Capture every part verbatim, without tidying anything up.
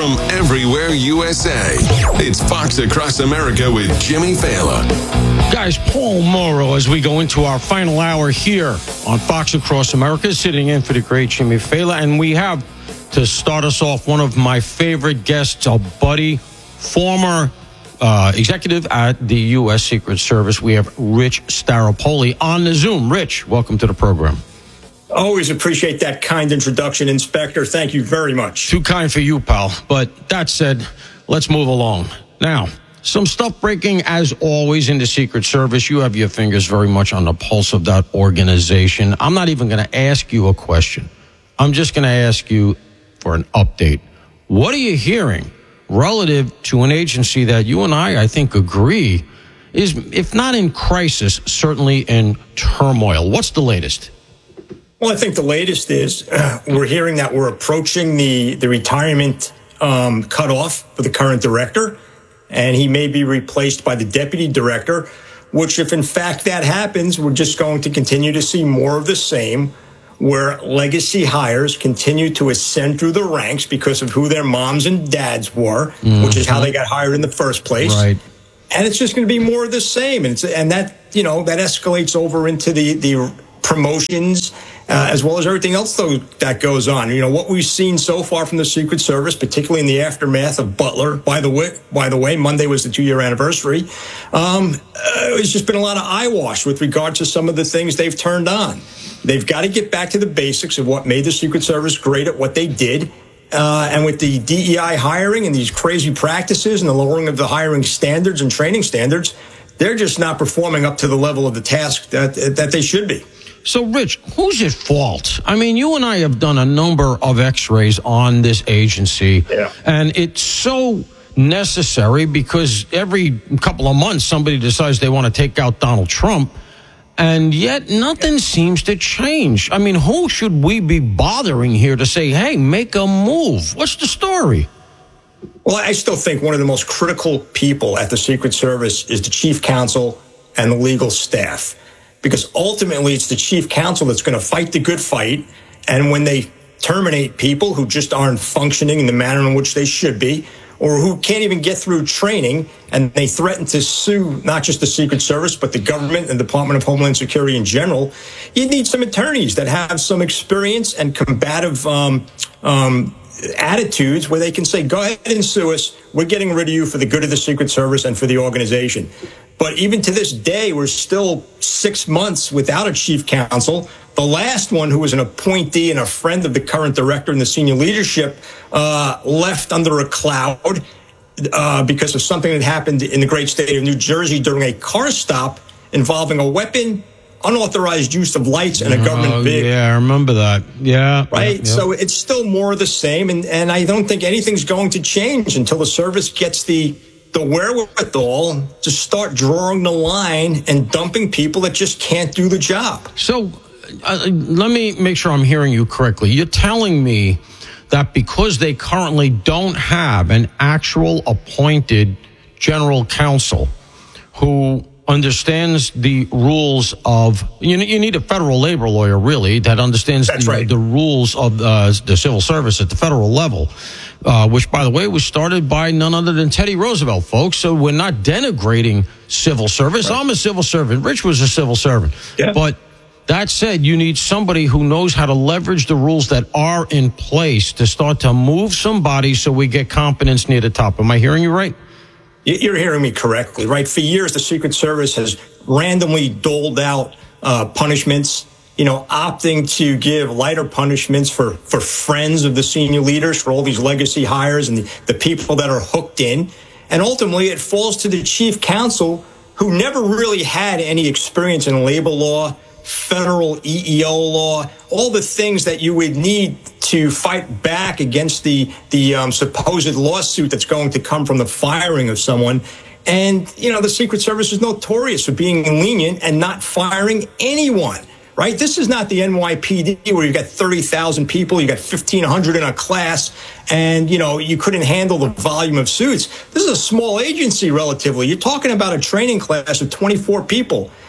from everywhere U S A. It's Fox Across America with Jimmy Failla. Guys, Paul Mauro, as we go into our final hour here on Fox Across America, sitting in for the great Jimmy Failla. And we have, to start us off, one of my favorite guests, a buddy, former uh, executive at the U S Secret Service. We have Rich Staropoli on the Zoom. Rich, welcome to the program. Always appreciate that kind introduction, Inspector. Thank you very much. Too kind for you, pal. But that said, let's move along. Now, some stuff breaking, as always, in the Secret Service. You have your fingers very much on the pulse of that organization. I'm not even going to ask you a question. I'm just going to ask you for an update. What are you hearing relative to an agency that you and I, I think, agree is, if not in crisis, certainly in turmoil? What's the latest? Well, I think the latest is uh, we're hearing that we're approaching the, the retirement um, cutoff for the current director, and he may be replaced by the deputy director, which, if in fact that happens, we're just going to continue to see more of the same, where legacy hires continue to ascend through the ranks because of who their moms and dads were, mm-hmm. which is how they got hired in the first place. Right. And it's just going to be more of the same. And, it's, and that, you know, that escalates over into the, the promotions, uh, as well as everything else, though, that goes on. You know, what we've seen so far from the Secret Service, particularly in the aftermath of Butler, by the way, by the way, Monday was the two-year anniversary, um, uh, it's just been a lot of eyewash with regard to some of the things they've turned on. They've got to get back to the basics of what made the Secret Service great at what they did. Uh, and with the D E I hiring and these crazy practices and the lowering of the hiring standards and training standards, they're just not performing up to the level of the task that that they should be. So, Rich, who's at fault? I mean, you and I have done a number of x-rays on this agency, yeah. and it's so necessary because every couple of months somebody decides they want to take out Donald Trump, and yet nothing seems to change. I mean, who should we be bothering here to say, hey, make a move? What's the story? Well, I still think one of the most critical people at the Secret Service is the chief counsel and the legal staff. Because ultimately, it's the chief counsel that's going to fight the good fight. And when they terminate people who just aren't functioning in the manner in which they should be, or who can't even get through training, and they threaten to sue not just the Secret Service, but the government and the Department of Homeland Security in general, you need some attorneys that have some experience and combative um, um, attitudes where they can say, go ahead and sue us. We're getting rid of you for the good of the Secret Service and for the organization. But even to this day, we're still six months without a chief counsel. The last one, who was an appointee and a friend of the current director and the senior leadership, uh, left under a cloud uh, because of something that happened in the great state of New Jersey during a car stop involving a weapon, unauthorized use of lights, and a government oh, vehicle. Yeah, I remember that. Yeah. Right? Yeah, yeah. So it's still more of the same, and, and I don't think anything's going to change until the service gets the the wherewithal to start drawing the line and dumping people that just can't do the job. So uh, let me make sure I'm hearing you correctly. You're telling me that because they currently don't have an actual appointed general counsel who understands the rules of, you, you need a federal labor lawyer, really, that understands That's the, right. the rules of uh, the civil service at the federal level. Uh, which, by the way, was started by none other than Teddy Roosevelt, folks. So we're not denigrating civil service. Right. I'm a civil servant. Rich was a civil servant. Yeah. But that said, you need somebody who knows how to leverage the rules that are in place to start to move somebody so we get competence near the top. Am I hearing you right? You're hearing me correctly, right? For years, the Secret Service has randomly doled out uh, punishments, you know, opting to give lighter punishments for, for friends of the senior leaders, for all these legacy hires and the, the people that are hooked in. And ultimately, it falls to the chief counsel, who never really had any experience in labor law, federal E E O law, all the things that you would need to fight back against the, the um, supposed lawsuit that's going to come from the firing of someone. And, you know, the Secret Service is notorious for being lenient and not firing anyone. Right? This is not the N Y P D where you've got thirty thousand people, you got fifteen hundred in a class, and, you know, you couldn't handle the volume of suits. This is a small agency relatively. You're talking about a training class of twenty-four people.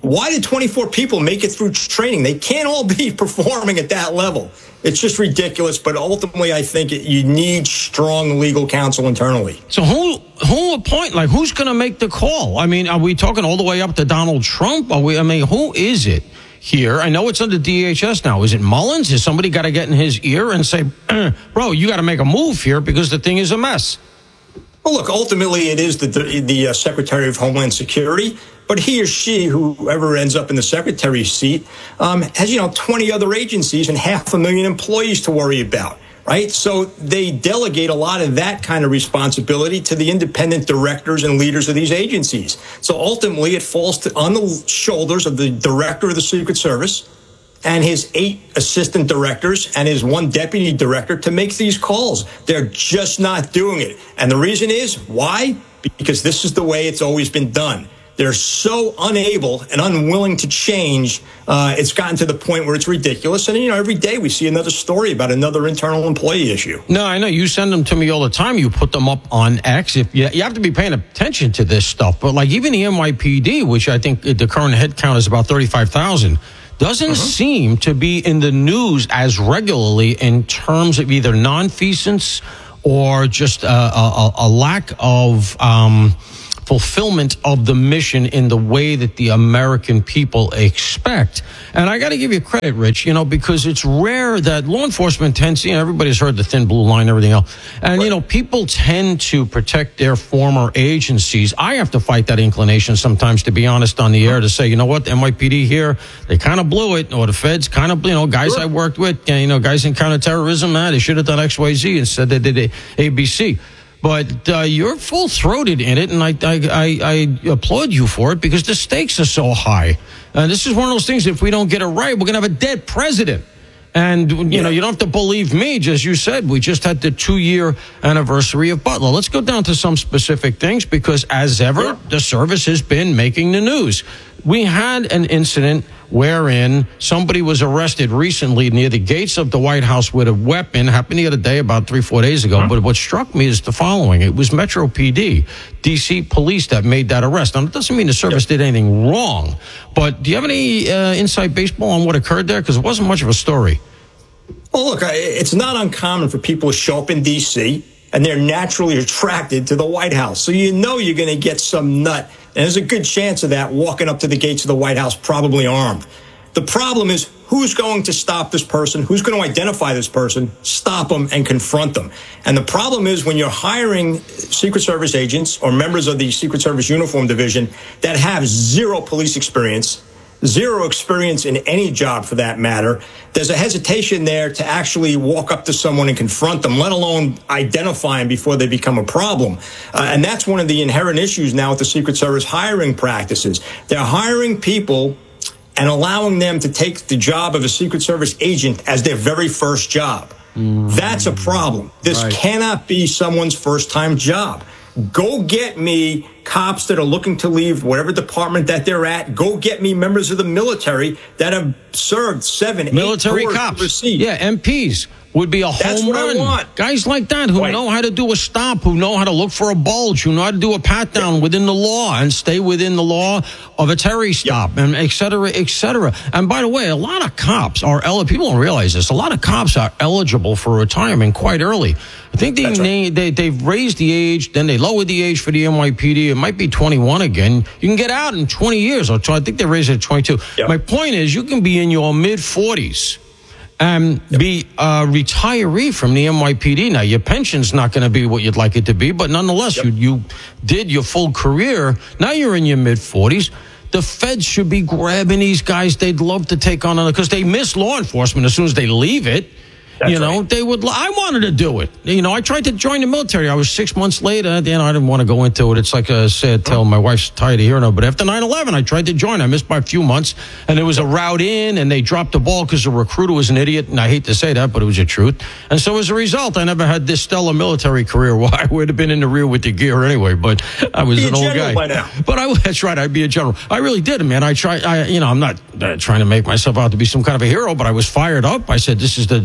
why did twenty-four people make it through training? They can't all be performing at that level. It's just ridiculous. But ultimately, I think it, you need strong legal counsel internally. So who who appoint? Like, who's going to make the call? I mean, are we talking all the way up to Donald Trump? Are we? I mean, who is it here? I know it's under D H S now. Is it Mullins? Has somebody got to get in his ear and say, bro, you got to make a move here because the thing is a mess? Well, look, ultimately, it is the the, the uh, Secretary of Homeland Security. But he or she, whoever ends up in the secretary's seat, um, has, you know, twenty other agencies and half a million employees to worry about, right? So they delegate a lot of that kind of responsibility to the independent directors and leaders of these agencies. So ultimately, it falls to, on the shoulders of the director of the Secret Service and his eight assistant directors and his one deputy director to make these calls. They're just not doing it. And the reason is, why? Because this is the way it's always been done. They're so unable and unwilling to change. Uh, it's gotten to the point where it's ridiculous. And, you know, every day we see another story about another internal employee issue. No, I know. You send them to me all the time. You put them up on X. If you, you have to be paying attention to this stuff. But like even the N Y P D, which I think the current head count is about thirty-five thousand, doesn't uh-huh. seem to be in the news as regularly in terms of either nonfeasance or just a, a, a lack of um, fulfillment of the mission in the way that the American people expect. And I got to give you credit, Rich, you know, because it's rare that law enforcement tends to, you know, everybody's heard the thin blue line and everything else. And, you know, people tend to protect their former agencies. I have to fight that inclination sometimes, to be honest, on the air to say, you know what, the N Y P D here, they kind of blew it, or the feds kind of, you know, guys sure. I worked with, you know, guys in counterterrorism, man, they should have done X, Y, Z instead they did A, B, C. But uh, you're full-throated in it, and I, I, I, I applaud you for it because the stakes are so high. Uh, this is one of those things, if we don't get it right, we're going to have a dead president. And, you yeah. know, you don't have to believe me, just you said, we just had the two-year anniversary of Butler. Let's go down to some specific things because, as ever, yeah. the service has been making the news. We had an incident wherein somebody was arrested recently near the gates of the White House with a weapon. Happened the other day, about three, four days ago. Huh? But what struck me is the following. It was Metro P D, D C police that made that arrest. Now, it doesn't mean the service did anything wrong. But do you have any uh, inside baseball on what occurred there? Because it wasn't much of a story. Well, look, it's not uncommon for people to show up in D C and they're naturally attracted to the White House. So you know you're going to get some nut. And there's a good chance of that walking up to the gates of the White House probably armed. The problem is who's going to stop this person? Who's going to identify this person, stop them, and confront them? And the problem is when you're hiring Secret Service agents or members of the Secret Service Uniform Division that have zero police experience, zero experience in any job for that matter, there's a hesitation there to actually walk up to someone and confront them, let alone identify them before they become a problem. Uh, and that's one of the inherent issues now with the Secret Service hiring practices. They're hiring people and allowing them to take the job of a Secret Service agent as their very first job. Mm-hmm. That's a problem. This right. cannot be someone's first-time job. Go get me cops that are looking to leave whatever department that they're at. Go get me members of the military that have served seven, military eight cops. Overseas. Yeah, M Ps would be a home That's what run. I want. Guys like that who right. know how to do a stop, who know how to look for a bulge, who know how to do a pat down yeah. within the law and stay within the law of a Terry stop, yep. and et cetera, et cetera. And by the way, a lot of cops are eligible. People don't realize this. A lot of cops are eligible for retirement quite early. I think they, right. they, they've raised the age, then they lowered the age for the N Y P D. It might be twenty-one again. You can get out in twenty years. Or I think they raised it to twenty-two. Yep. My point is, you can be in your mid-forties and yep. be a retiree from the N Y P D. Now, your pension's not going to be what you'd like it to be, but nonetheless, yep. you, you did your full career. Now you're in your mid-forties. The feds should be grabbing these guys. They'd love to take on, because they miss law enforcement as soon as they leave it. That's you know, right. they would. I wanted to do it. You know, I tried to join the military. I was six months later. You know, I didn't want to go into it. It's like a sad tale. My wife's tired of hearing it. But after nine eleven, I tried to join. I missed by a few months. And there was a route in, and they dropped the ball because the recruiter was an idiot. And I hate to say that, but it was the truth. And so as a result, I never had this stellar military career. Well, I would have been in the rear with the gear anyway. But I was be an a old guy. By now. But I, that's right. I'd be a general. I really did, man. I tried. I, you know, I'm not uh, trying to make myself out to be some kind of a hero, but I was fired up. I said, this is the, the fight of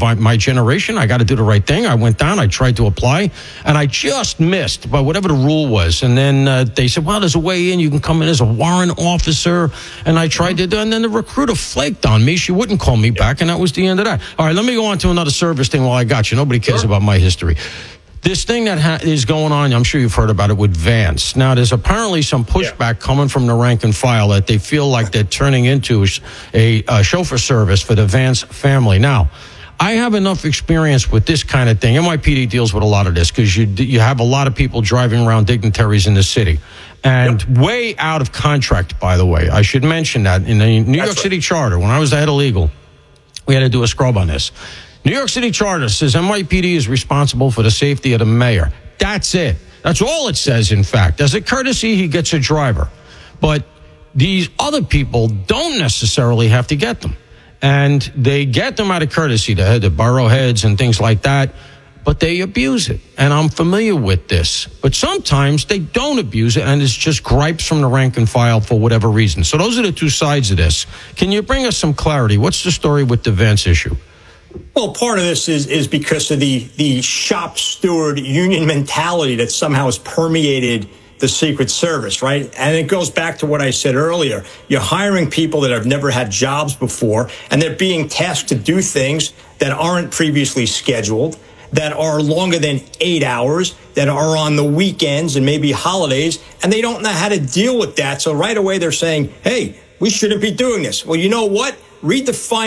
my, my generation. I got to do the right thing. I went down. I tried to apply, and I just missed by whatever the rule was. And then uh, they said, well, there's a way in. You can come in as a warrant officer. And I tried to do and then the recruiter flaked on me. She wouldn't call me back, and that was the end of that. All right, let me go on to another service thing while I got you. Nobody cares Sure. about my history. This thing that ha- is going on, I'm sure you've heard about it with Vance. Now, there's apparently some pushback yeah. coming from the rank and file that they feel like they're turning into a, a chauffeur service for the Vance family. Now, I have enough experience with this kind of thing. N Y P D deals with a lot of this because you you have a lot of people driving around dignitaries in the city. And yep. way out of contract, by the way. I should mention that in the New That's York right. City Charter, when I was the head of legal, we had to do a scrub on this. New York City Charter says N Y P D is responsible for the safety of the mayor. That's it. That's all it says, in fact. As a courtesy, he gets a driver. But these other people don't necessarily have to get them. And they get them out of courtesy, the, the borough heads and things like that. But they abuse it. And I'm familiar with this. But sometimes they don't abuse it, and it's just gripes from the rank and file for whatever reason. So those are the two sides of this. Can you bring us some clarity? What's the story with the Vance issue? Well, part of this is, is because of the, the shop steward union mentality that somehow has permeated the Secret Service, right? And it goes back to what I said earlier. You're hiring people that have never had jobs before, and they're being tasked to do things that aren't previously scheduled, that are longer than eight hours, that are on the weekends and maybe holidays, and they don't know how to deal with that. So right away they're saying, hey, we shouldn't be doing this. Well, you know what? Read the fine